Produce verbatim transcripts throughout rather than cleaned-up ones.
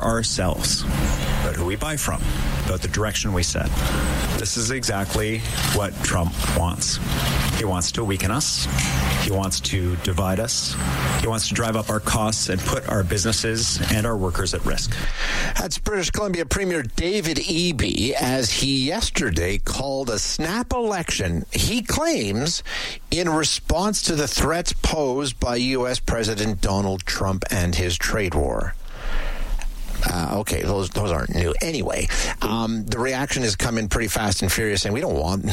ourselves, about who we buy from, about the direction we set. This is exactly what Trump wants. He wants to weaken us. He wants to divide us. He wants to drive up our costs and put our businesses and our workers at risk. That's British Columbia Premier David Eby as he yesterday called a snap election, he claims, in response to the threats posed by U S President Donald Trump and his trade war. Uh, okay, those those aren't new. Anyway, um, the reaction has come in pretty fast and furious, and we don't want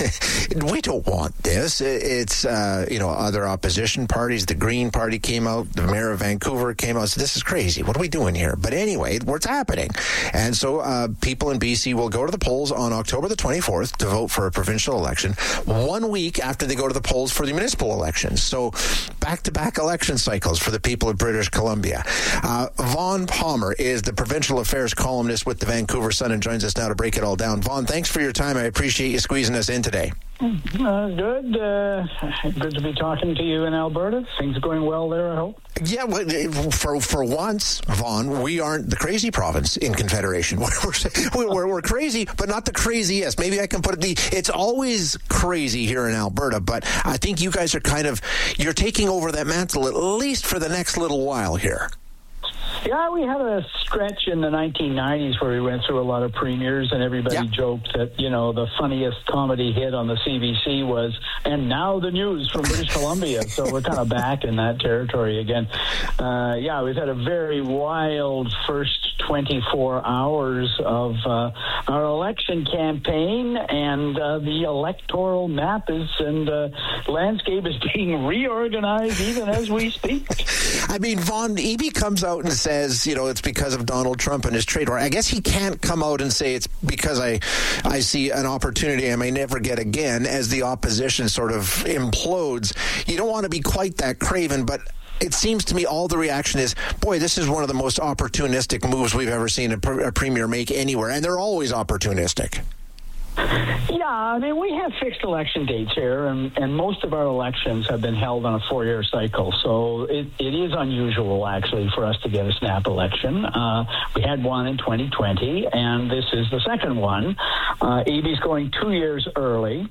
we don't want this. It's uh, you know, other opposition parties. The Green Party came out. The mayor of Vancouver came out. So this is crazy. What are we doing here? But anyway, what's happening? And so uh, people in B C will go to the polls on October the twenty-fourth to vote for a provincial election. One week after they go to the polls for the municipal elections. So back-to-back election cycles for the people of British Columbia. Uh, Vaughn Palmer is the provincial affairs columnist with the Vancouver Sun and joins us now to break it all down. Vaughn, thanks for your time. I appreciate you squeezing us in today. Uh, good. Uh, good to be talking to you in Alberta. Things are going well there, I hope. Yeah, for for once, Vaughn, we aren't the crazy province in Confederation. We're, we're, we're crazy, but not the craziest. Maybe I can put it, the, it's always crazy here in Alberta, but I think you guys are kind of, you're taking over that mantle at least for the next little while here. Yeah, we had a stretch in the nineteen nineties where we went through a lot of premiers, and everybody yeah. joked that, you know, the funniest comedy hit on the C B C was, and now the news from British Columbia. So we're kind of back in that territory again. Uh, yeah, we've had a very wild first twenty-four hours of uh, our election campaign, and uh, the electoral map is and uh, landscape is being reorganized even as we speak. I mean, Vaughn, Eby comes out and says, you know, it's because of Donald Trump and his trade war. I guess he can't come out and say it's because I, I see an opportunity I may never get again as the opposition sort of implodes. You don't want to be quite that craven, but it seems to me all the reaction is, boy, this is one of the most opportunistic moves we've ever seen a, a premier make anywhere, and they're always opportunistic. Yeah, I mean, we have fixed election dates here, and, and most of our elections have been held on a four-year cycle. So it, it is unusual, actually, for us to get a snap election. Uh, we had one in twenty twenty, and this is the second one. Uh, Eby's going two years early.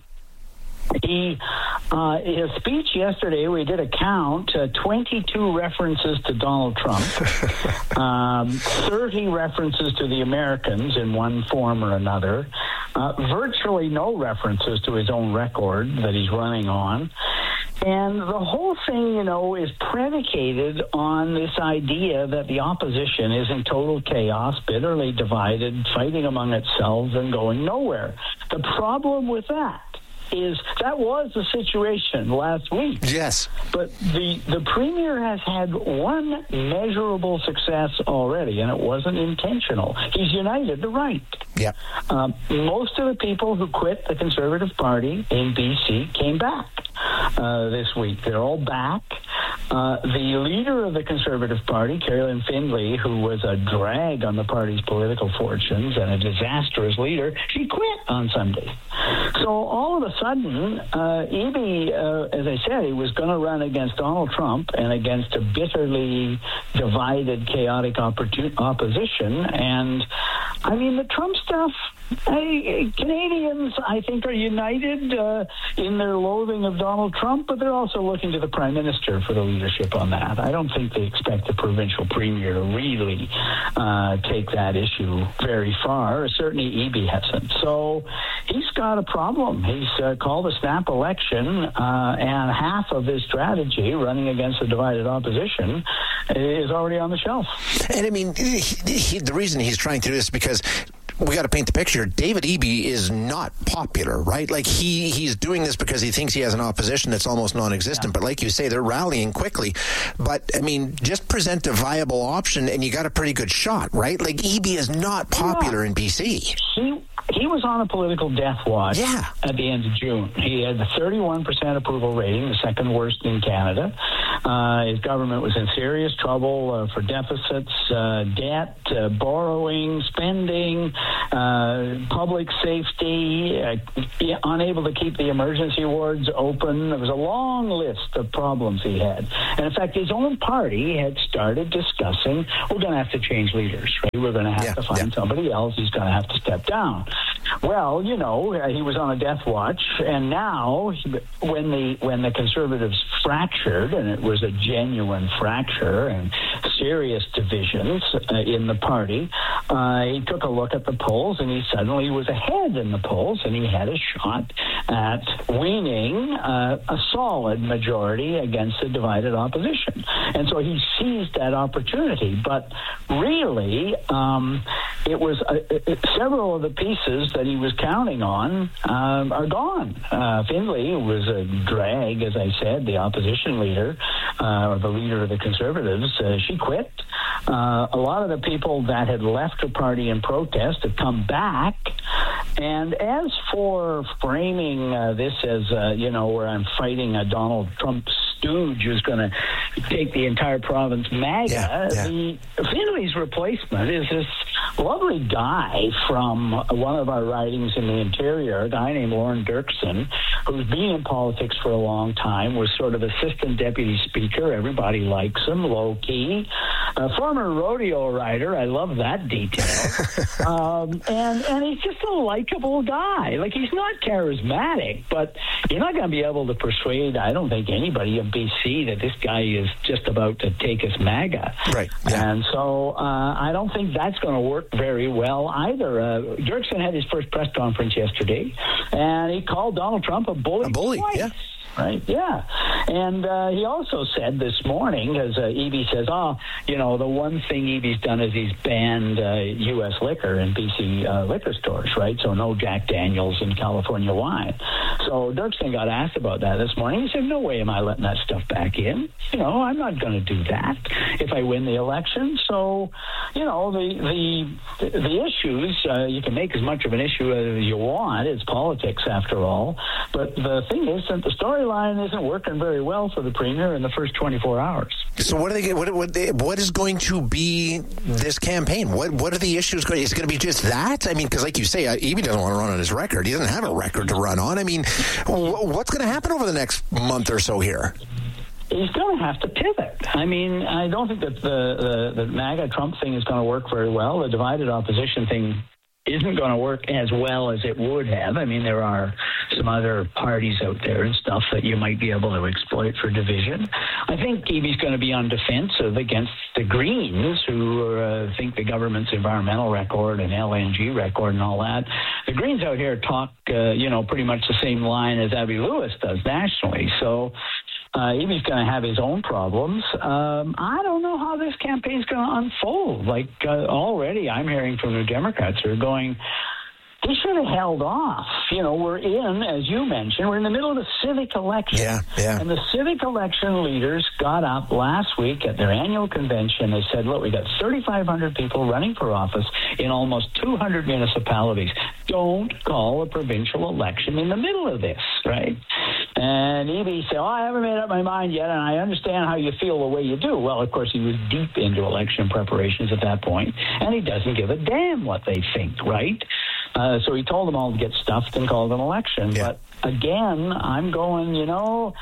He, uh, his speech yesterday, we did a count, uh, twenty-two references to Donald Trump, um, thirty references to the Americans in one form or another, uh, virtually no references to his own record that he's running on. And the whole thing, you know, is predicated on this idea that the opposition is in total chaos, bitterly divided, fighting among itself and going nowhere. The problem with that is that was the situation last week. Yes. But the the premier has had one measurable success already, and it wasn't intentional. He's united the right. Yeah. Um, most of the people who quit the Conservative Party in B C came back uh, this week. They're all back. Uh, the leader of the Conservative Party, Carolyn Findlay, who was a drag on the party's political fortunes and a disastrous leader, she quit on Sunday. So all of a sudden, uh, Eby, uh, as I said, he was going to run against Donald Trump and against a bitterly divided, chaotic opportun- opposition. And, I mean, the Trump stuff, I, Canadians, I think, are united uh, in their loathing of Donald Trump, but they're also looking to the Prime Minister for the leadership on that. I don't think they expect the provincial premier to really uh, take that issue very far. Certainly Eby hasn't. So he's got a problem. He's uh, called a snap election, uh, and half of his strategy, running against a divided opposition, is already on the shelf. And I mean, he, he, the reason he's trying to do this is because we got to paint the picture. David Eby is not popular, right? Like he he's doing this because he thinks he has an opposition that's almost non-existent. Yeah. But like you say, they're rallying quickly. But I mean, just present a viable option, and you got a pretty good shot, right? Like Eby is not popular yeah. in B C. He he was on a political death watch. Yeah. At the end of June, he had a thirty-one percent approval rating, the second worst in Canada. Uh, his government was in serious trouble uh, for deficits, uh, debt, uh, borrowing, spending, uh, public safety, uh, unable to keep the emergency wards open. There was a long list of problems he had. And in fact, his own party had started discussing, we're going to have to change leaders, right? We're going to have yeah, to find yeah. somebody else. He's going to have to step down. Well, you know, he was on a death watch, and now when the when the Conservatives fractured, and it was a genuine fracture and serious divisions uh, in the party, uh, he took a look at the polls, and he suddenly was ahead in the polls, and he had a shot at winning uh, a solid majority against the divided opposition. And so he seized that opportunity. But really, um, it was uh, it, several of the pieces that he was counting on um, are gone. Uh, Findlay was a drag, as I said, the opposition leader, uh, or the leader of the Conservatives. Uh, she quit. Uh, a lot of the people that had left her party in protest have come back. And as for framing uh, this as, uh, you know, where I'm fighting a Donald Trump stooge who's going to take the entire province MAGA, yeah, yeah. the Findlay's replacement is this lovely guy from one of our ridings in the interior, a guy named Lauren Dirksen, who's been in politics for a long time, was sort of assistant deputy speaker. Everybody likes him, low-key. A former rodeo rider. I love that detail. um, and, and he's just a likable guy. Like, he's not charismatic, but you're not going to be able to persuade, I don't think, anybody in B C that this guy is just about to take us MAGA. Right. Yeah. And so uh, I don't think that's going to work very well either. Uh, Dirksen had his first press conference yesterday, and he called Donald Trump a bully. A bully, twice. yeah. Right, yeah. And uh, he also said this morning, as uh, Eby says, oh, you know, the one thing Eby's done is he's banned uh, U S liquor in B C uh, liquor stores, right? So no Jack Daniels and California wine. So Dirksen got asked about that this morning. He said, no way am I letting that stuff back in. You know, I'm not going to do that if I win the election. So, you know, the the, the issues, uh, you can make as much of an issue as you want. It's politics, after all. But the thing is that the story line isn't working very well for the premier in the first twenty-four hours. So what are they? What what, they, what is going to be this campaign? What what are the issues going? Is it going to be just that? I mean, because like you say, uh, Eby doesn't want to run on his record. He doesn't have a record to run on. I mean, wh- what's going to happen over the next month or so here? He's going to have to pivot. I mean, I don't think that the, the, the MAGA Trump thing is going to work very well. The divided opposition thing isn't going to work as well as it would have. I mean, there are some other parties out there and stuff that you might be able to exploit for division. I think Eby's going to be on defensive against the Greens, who uh, think the government's environmental record and L N G record and all that. The Greens out here talk, uh, you know, pretty much the same line as Abby Lewis does nationally. So Uh, Eby's going to have his own problems. Um, I don't know how this campaign's going to unfold. Like, uh, already I'm hearing from New Democrats who are going, he should have held off. You know, we're in, as you mentioned, we're in the middle of the civic election. Yeah, yeah. And the civic election leaders got up last week at their annual convention. They said, look, we got thirty-five hundred people running for office in almost two hundred municipalities. Don't call a provincial election in the middle of this, right? And Eby said, oh, I haven't made up my mind yet, and I understand how you feel the way you do. Well, of course, he was deep into election preparations at that point, and he doesn't give a damn what they think, right? Uh, so he told them all to get stuffed and called an election. Yeah. But again, I'm going, you know,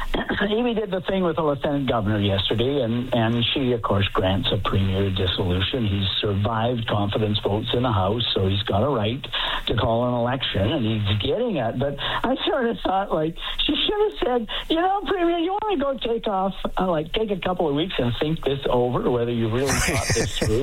Eby did the thing with the lieutenant governor yesterday, and, and she, of course, grants a premier dissolution. He's survived confidence votes in the House, so he's got a right to call an election, and he's getting it. But I sort of thought, like, she should have said, you know, premier, you want to go take off, uh, like, take a couple of weeks and think this over, whether you really thought this through.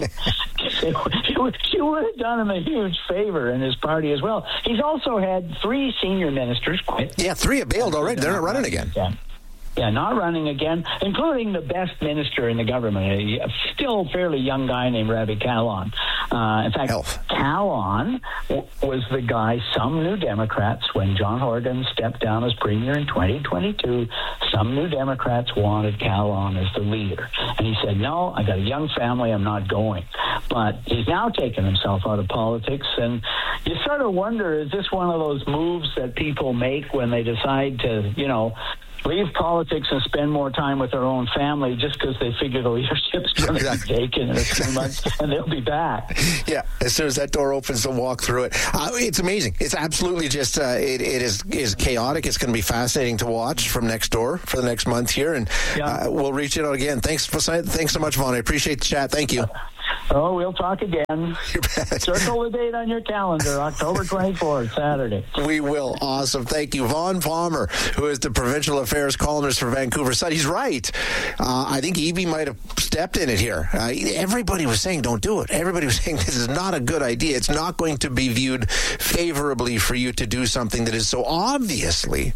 she, would, she would have done him a huge favor in his party as well. He's also had three senior ministers quit. Yeah, three have bailed already. They're not running again. Yeah. Yeah, not running again, including the best minister in the government, a still fairly young guy named Ravi Kahlon. Uh, in fact, Elf. Kahlon w- was the guy some New Democrats, when John Horgan stepped down as premier in twenty twenty-two, some New Democrats wanted Kahlon as the leader. And he said, no, I got a young family, I'm not going. But he's now taken himself out of politics, and you sort of wonder, is this one of those moves that people make when they decide to, you know, leave politics and spend more time with their own family just because they figure the leadership's going to exactly. be vacant in a few months and they'll be back. Yeah, as soon as that door opens, they'll walk through it. Uh, it's amazing. It's absolutely just, uh, it, it is, is chaotic. It's going to be fascinating to watch from next door for the next month here. And yeah. uh, we'll reach it out again. Thanks for, thanks so much, Vaughn. I appreciate the chat. Thank you. Uh, Oh, we'll talk again. Circle the date on your calendar, October twenty-fourth, Saturday. We will. Awesome. Thank you. Vaughn Palmer, who is the provincial affairs columnist for Vancouver Sun. He's right. Uh, I think Eby might have stepped in it here. Uh, everybody was saying don't do it. Everybody was saying this is not a good idea. It's not going to be viewed favorably for you to do something that is so obviously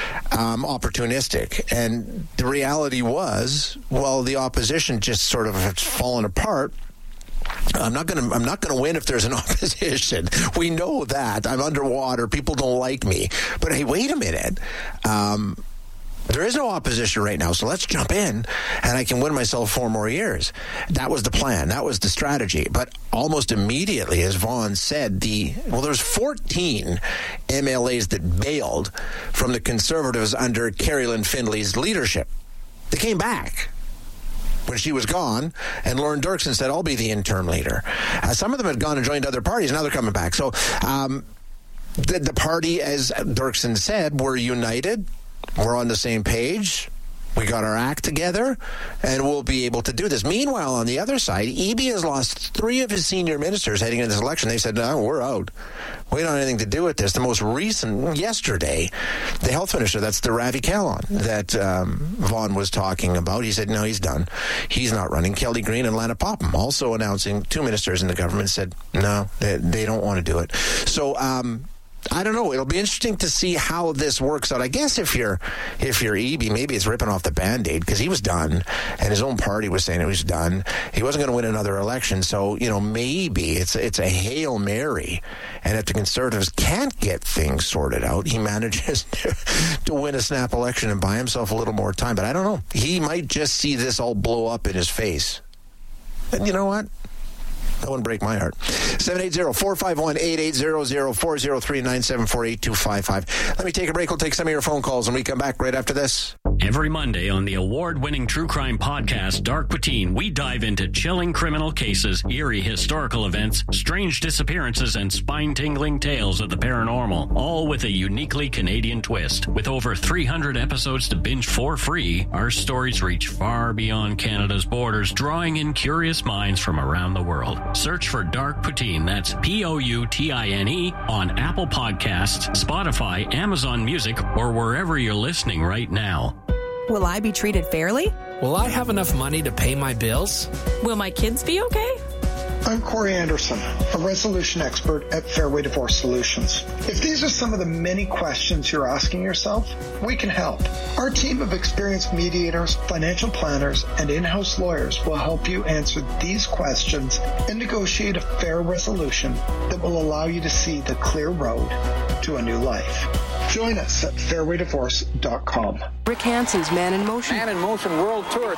um, opportunistic. And the reality was, well, the opposition just sort of has fallen apart. I'm not going to. I'm not going to win if there's an opposition. We know that. I'm underwater. People don't like me. But hey, wait a minute. Um, there is no opposition right now, so let's jump in, and I can win myself four more years. That was the plan. That was the strategy. But almost immediately, as Vaughn said, the well, there's fourteen M L As that bailed from the Conservatives under Carrie-Lynne Findley's leadership. They came back when she was gone, and Lauren Dirksen said, I'll be the interim leader. Uh, some of them had gone and joined other parties, now they're coming back. So um, the, the party, as Dirksen said, we're united, we're on the same page, we got our act together, and we'll be able to do this. Meanwhile, on the other side, Eby has lost three of his senior ministers heading into this election. They said, no, we're out. We don't have anything to do with this. The most recent, yesterday, the health minister, that's the Ravi Kahlon that um, Vaughn was talking about. He said, no, he's done. He's not running. Kelly Green and Lana Popham also announcing, two ministers in the government said, no, they, they don't want to do it. So, um, I don't know. It'll be interesting to see how this works out. I guess if you're if you're Eby, maybe it's ripping off the Band-Aid because he was done, and his own party was saying it was done. He wasn't going to win another election, so you know maybe it's it's a Hail Mary. And if the Conservatives can't get things sorted out, he manages to, to win a snap election and buy himself a little more time. But I don't know. He might just see this all blow up in his face. And you know what? That wouldn't break my heart. seven eight zero, four five one, eight eight zero zero, four zero three, nine seven four, eight two five five. Let me take a break. We'll take some of your phone calls when we come back right after this. Every Monday on the award-winning true crime podcast, Dark Poutine, we dive into chilling criminal cases, eerie historical events, strange disappearances, and spine-tingling tales of the paranormal, all with a uniquely Canadian twist. With over three hundred episodes to binge for free, our stories reach far beyond Canada's borders, drawing in curious minds from around the world. Search for Dark Poutine, that's P O U T I N E, on Apple Podcasts, Spotify, Amazon Music, or wherever you're listening right now. Will I be treated fairly? Will I have enough money to pay my bills? Will my kids be okay? I'm Corey Anderson, a resolution expert at Fairway Divorce Solutions. If these are some of the many questions you're asking yourself, we can help. Our team of experienced mediators, financial planners, and in-house lawyers will help you answer these questions and negotiate a fair resolution that will allow you to see the clear road to a new life. Join us at fairway divorce dot com. Rick Hansen's Man in Motion. Man in Motion World Tour.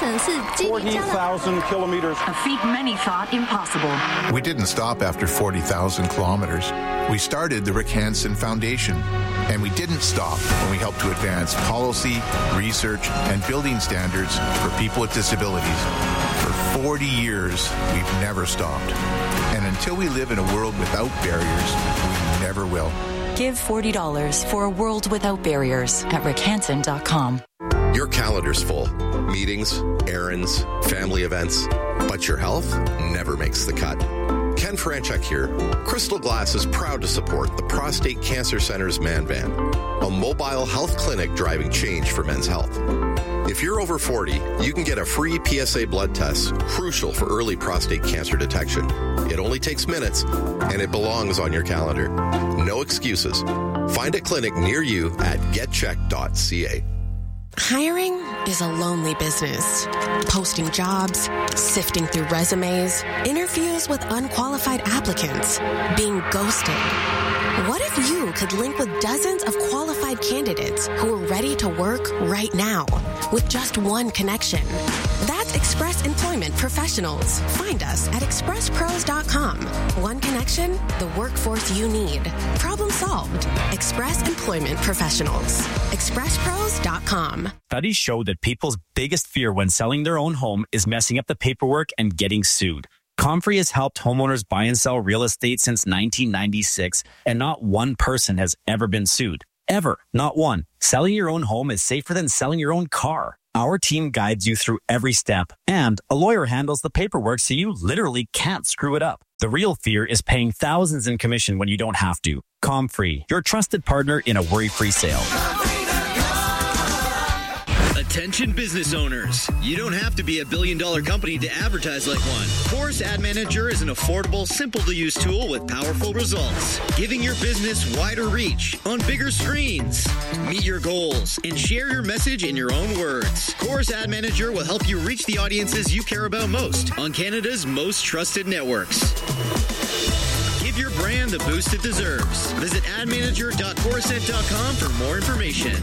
forty thousand kilometers. A feat many thought impossible. We didn't stop after forty thousand kilometers. We started the Rick Hansen Foundation. And we didn't stop when we helped to advance policy, research, and building standards for people with disabilities. For forty years, we've never stopped. And until we live in a world without barriers, we never will. Give forty dollars for a world without barriers at rick hansen dot com. Your calendar's full. Meetings, errands, family events. But your health never makes the cut. Ken Franchuk here. Crystal Glass is proud to support the Prostate Cancer Center's Man Van, a mobile health clinic driving change for men's health. If you're over forty, you can get a free P S A blood test, crucial for early prostate cancer detection. It only takes minutes, and it belongs on your calendar. No excuses. Find a clinic near you at get check dot c a. Hiring is a lonely business. Posting jobs, sifting through resumes, interviews with unqualified applicants, being ghosted. What if you could link with dozens of qualified candidates who are ready to work right now with just one connection? That's Express Employment Professionals. Find us at express pros dot com. One connection education, the workforce you need. Problem solved. Express Employment Professionals. express pros dot com. Studies show that people's biggest fear when selling their own home is messing up the paperwork and getting sued. Comfrey has helped homeowners buy and sell real estate since nineteen ninety-six, and not one person has ever been sued. Ever. Not one. Selling your own home is safer than selling your own car. Our team guides you through every step, and a lawyer handles the paperwork so you literally can't screw it up. The real fear is paying thousands in commission when you don't have to. Comfrey, your trusted partner in a worry-free sale. Attention business owners. You don't have to be a billion dollar company to advertise like one. Chorus Ad Manager is an affordable, simple to use tool with powerful results, giving your business wider reach on bigger screens. Meet your goals and share your message in your own words. Chorus Ad Manager will help you reach the audiences you care about most on Canada's most trusted networks. Give your brand the boost it deserves. Visit ad manager dot corusent dot com for more information.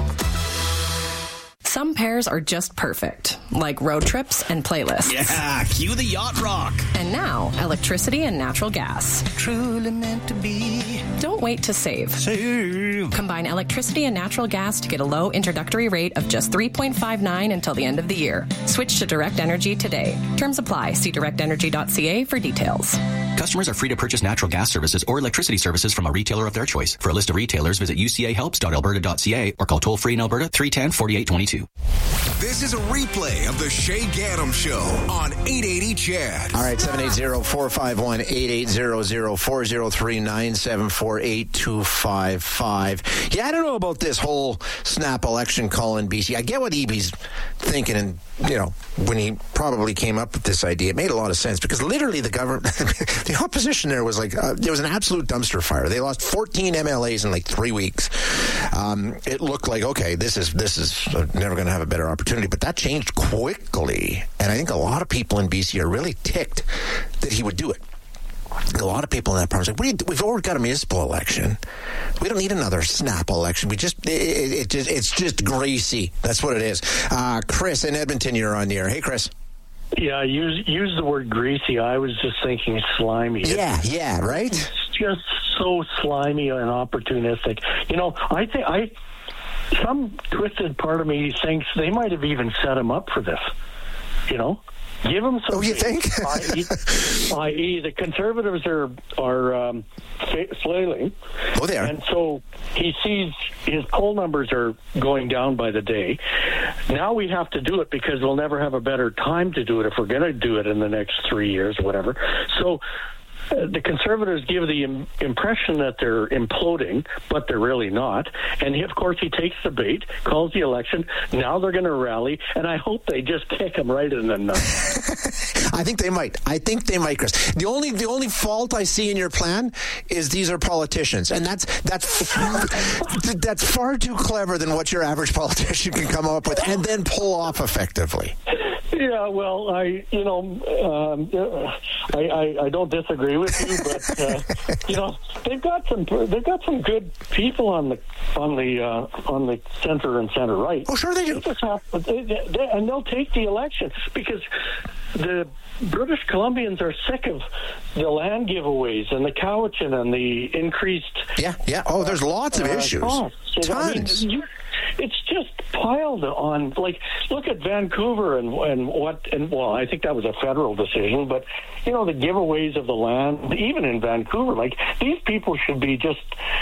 Some pairs are just perfect, like road trips and playlists. Yeah, cue the yacht rock. And now, electricity and natural gas. Truly meant to be. Don't wait to save. Save. Combine electricity and natural gas to get a low introductory rate of just three point five nine until the end of the year. Switch to Direct Energy today. Terms apply. See direct energy dot c a for details. Customers are free to purchase natural gas services or electricity services from a retailer of their choice. For a list of retailers, visit u c a helps dot alberta dot c a or call toll-free in Alberta three one zero, four eight two two. This is a replay of the Shay Gaddam Show on eight eighty C H E D. All right, seven eight zero, four five one, eight eight zero zero, four zero three, nine seven four, eight two five five. Yeah, I don't know about this whole snap election call in B C. I get what E B's thinking, and, you know, when he probably came up with this idea, it made a lot of sense because literally the government, the opposition there was like, uh, there was an absolute dumpster fire. They lost fourteen M L As in like three weeks. Um, it looked like, okay, this is, this is never going to have a better opportunity, but that changed quickly. And I think a lot of people in B C are really ticked that he would do it. A lot of people in that part are like, what do you do? We've already got a municipal election. We don't need another snap election. We just, it, it, it just it's just greasy. That's what it is. Uh, Chris in Edmonton, you're on the air. Hey, Chris. Yeah, use use the word greasy. I was just thinking slimy. Yeah, it's, yeah, right? It's just so slimy and opportunistic. You know, I think I some twisted part of me thinks they might have even set him up for this. You know? Give them some. Oh, you think? that is, the Conservatives are are um, flailing. Oh, they are. And so he sees his poll numbers are going down by the day. Now we have to do it because we'll never have a better time to do it if we're going to do it in the next three years or whatever. So uh, the Conservatives give the im- impression that they're imploding, but they're really not. And he, of course, he takes the bait, calls the election. Now they're going to rally, and I hope they just kick him right in the nuts. I think they might. I think they might, Chris. The only the only fault I see in your plan is these are politicians, and that's that's that's far too clever than what your average politician can come up with and then pull off effectively. Yeah, well, I, you know, um, I, I, I don't disagree with you, but uh, you know, they've got some, they've got some good people on the, on the, uh, on the center and center right. Oh, sure they do. They just have, they, they, and they'll take the election because the British Columbians are sick of the land giveaways and the Cowichan and the increased. Yeah, yeah. Oh, there's lots of uh, issues. Costs. Tons. I mean, you, it's just piled on. Like, look at Vancouver and and what. And well, I think that was a federal decision, but you know, the giveaways of the land, even in Vancouver, like these people should be just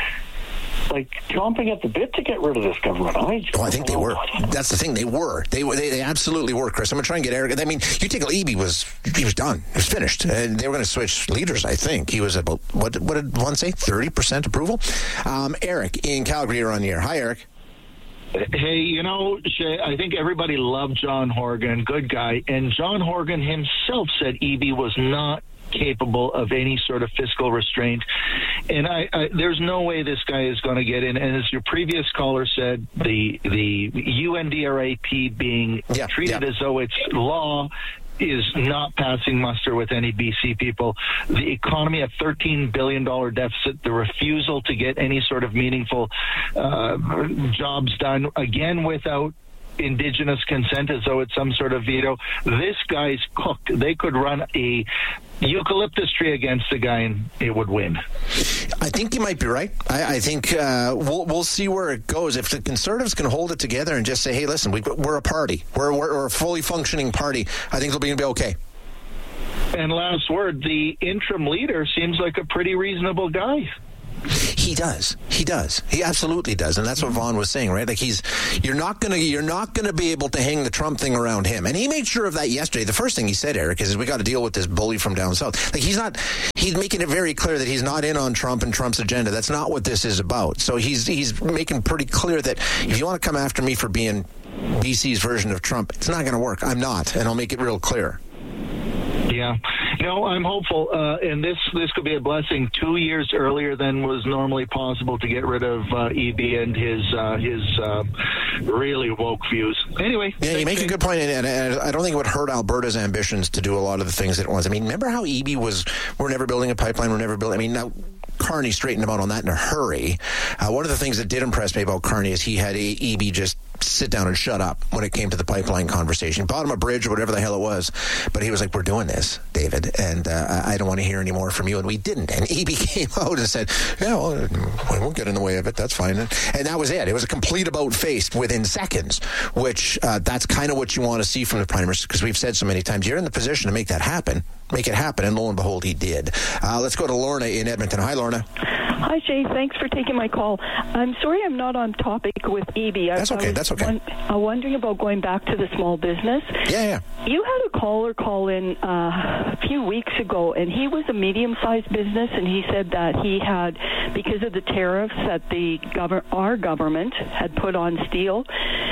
like chomping at the bit to get rid of this government. I, oh, I think they were. That's the thing. They were. They were. They, they absolutely were, Chris. I'm going to try and get Eric. I mean, you take E B was he was done. He was finished. And they were going to switch leaders, I think. He was about, what, what did one say? thirty percent approval? Um, Eric in Calgary, you're on the air. Hi, Eric. Hey, you know, Shay, I think everybody loved John Horgan, good guy. And John Horgan himself said E B was not capable of any sort of fiscal restraint. And I, I there's no way this guy is going to get in. And as your previous caller said, the the U N D R A P being yeah, treated yeah. as though it's law is not passing muster with any B C people. The economy, a thirteen billion dollars deficit, the refusal to get any sort of meaningful uh, jobs done, again, without indigenous consent as though it's some sort of veto. This guy's cooked. They could run a eucalyptus tree against the guy and it would win. I think you might be right. I, I think uh, we'll we'll see where it goes. If the Conservatives can hold it together and just say, hey, listen, we've, we're a party. We're, we're, we're a fully functioning party. I think they'll be, be okay. And last word, the interim leader seems like a pretty reasonable guy. He does. He does. He absolutely does, and that's what Vaughn was saying, right? Like he's, you're not gonna, you're not gonna be able to hang the Trump thing around him, and he made sure of that yesterday. The first thing he said, Eric, is we got to deal with this bully from down south. Like he's not, he's making it very clear that he's not in on Trump and Trump's agenda. That's not what this is about. So he's he's making pretty clear that if you want to come after me for being B C's version of Trump, it's not going to work. I'm not, and I'll make it real clear. Yeah. No, I'm hopeful, uh, and this this could be a blessing. Two years earlier than was normally possible to get rid of uh, E B and his uh, his uh, really woke views. Anyway, yeah, you make a good point, and, and I don't think it would hurt Alberta's ambitions to do a lot of the things that it wants. I mean, remember how E B was? We're never building a pipeline. We're never building. I mean, now Carney straightened him out on that in a hurry. Uh, one of the things that did impress me about Carney is he had E B just sit down and shut up when it came to the pipeline conversation. Bought him a bridge or whatever the hell it was, but he was like, we're doing this, David, and uh, I don't want to hear any more from you, and we didn't. And E B came out and said, yeah, well, we won't get in the way of it, that's fine. And, and that was it. It was a complete about-face within seconds, which uh, that's kind of what you want to see from the Prime Minister, because we've said so many times, you're in the position to make that happen. Make it happen, and lo and behold, he did. Uh, let's go to Lorna in Edmonton. Hi, Lorna. Hi, Shay. Thanks for taking my call. I'm sorry I'm not on topic with E B. That's okay. That's okay. One, I'm wondering about going back to the small business. Yeah, yeah. You had a caller call in uh, a few weeks ago, and he was a medium-sized business, and he said that he had, because of the tariffs that the gov- our government had put on steel,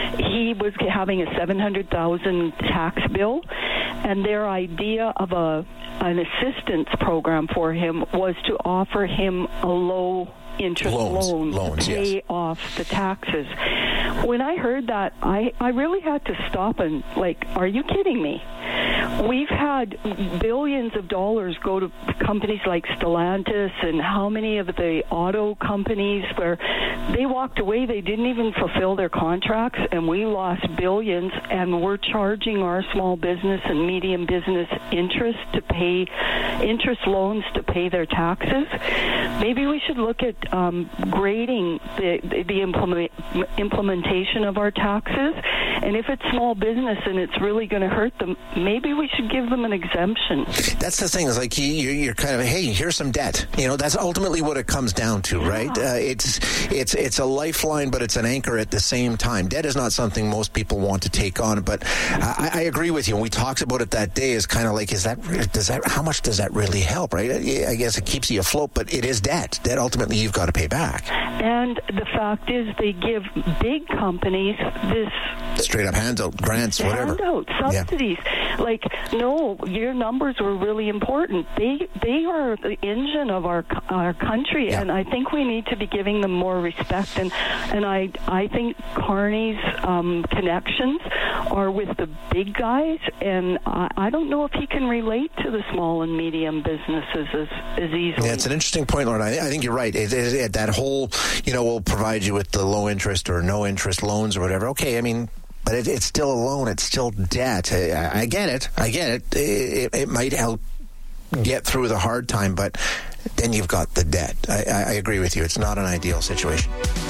he was having a seven hundred thousand dollars tax bill, and their idea of a an assistance program for him was to offer him a low interest loans, loan loans, to pay yes. off the taxes. When I heard that, I, I really had to stop and, like, are you kidding me? We've had billions of dollars go to companies like Stellantis and how many of the auto companies where they walked away, they didn't even fulfill their contracts, and we lost billions, and we're charging our small business and medium business interest to pay interest loans to pay their taxes. Maybe we should look at um, grading the the implement, implementation of our taxes, and if it's small business and it's really going to hurt them, maybe we should give them an exemption. That's the thing. Is like you, you're kind of, hey, here's some debt. You know, that's ultimately what it comes down to, right? Yeah. Uh, it's it's it's a lifeline, but it's an anchor at the same time. Debt is not something most people want to take on, but I, I agree with you. When we talked about it that day, is kind of like, is that does that how much does that really help, right? I guess it keeps you afloat, but it is debt. Debt ultimately you've got to pay back. And the fact is, they give big companies this straight up handout, grants, whatever, handout, subsidies. Yeah. Like, no, your numbers were really important. They they are the engine of our our country, yeah. and I think we need to be giving them more respect. And and I I think Carney's um, connections are with the big guys, and I, I don't know if he can relate to the small and medium businesses as, as easily. Yeah, it's an interesting point, Lauren. I, I think you're right. It, it, it, that whole, you know, we'll provide you with the low interest or no interest loans or whatever. Okay, I mean, but it, it's still a loan. It's still debt. I, I get it. I get it. It, it might help get through the hard time, but then you've got the debt. I, I, I agree with you. It's not an ideal situation.